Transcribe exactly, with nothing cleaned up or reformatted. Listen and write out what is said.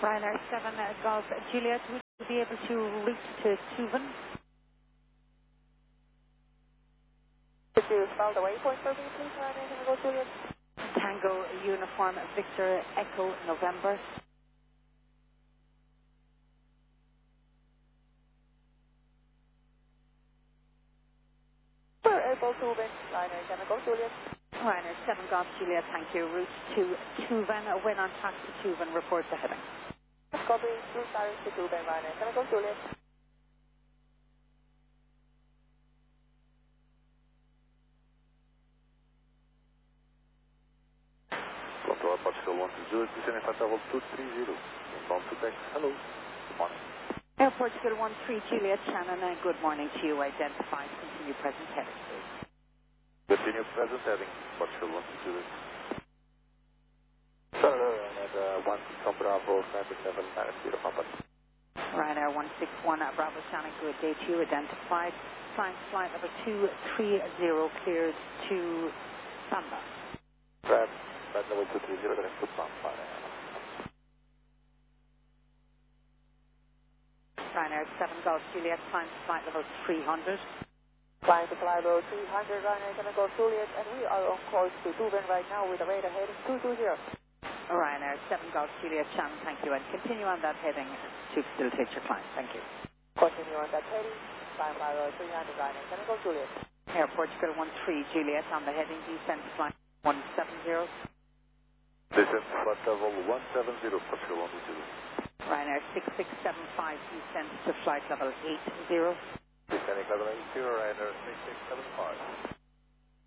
Ryanair seven uh, Golf Juliet, would you be able to route to Tuvan? Could you spell the waypoint for me, please, Ryanair Tango Juliet? Tango Uniform Victor Echo November. We're able to win Ryanair Tango Juliet. Ryanair seven Golf Juliet, thank you. Route to Tuvan, uh, when on track to Tuvan, report the heading. Copy, route direct to Tuvan, Ryanair Tango Juliet. Control Portugal one two zero, descending flight level two three zero. Inbound to taxi. Hello. Good morning. Air Portugal one three Juliet, Shannon, uh, good morning to you. Identified, continue present heading, please. Continue present heading. Portugal one two zero. Sir, at uh, one from Bravo, seven seven nine zero, Papa. Ryanair one six one uh, Bravo, Shannon, good day to you. Identified, flying flight level two three zero, cleared to Samba. Grab, flight level two three zero, going to Pampa. Ryanair seven Golf Juliet, flying flight level three hundred. Flying to fly level three hundred, Ryanair Tango Juliet, and we are on course to Tuvan right now with a radar heading two two zero. Ryanair seven Golf Juliet, Shannon, thank you, and continue on that heading to facilitate your climb. Thank you. Continue on that heading, flying fly level three hundred, Ryanair Tango Juliet. Air Portugal one three Juliet on the heading, descent flight one seven zero. Descent flight level one seven zero, Portugal one two zero. Ryanair six six seven five, descent to flight level eight zero. Descending level eight zero, Ryanair six six seven five.